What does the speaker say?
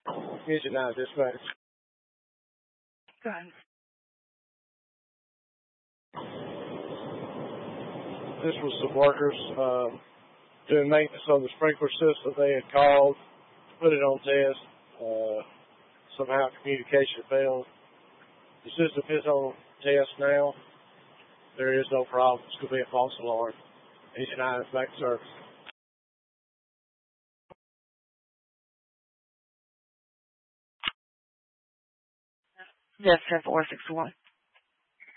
Agent 9, dispatch. Go ahead. This was some workers doing maintenance on the sprinkler system. They had called, put it on test. Somehow communication failed. The system is on test now. There is no problem. It's going to be a false alarm. Agent 9 is back to service. Yes, 461.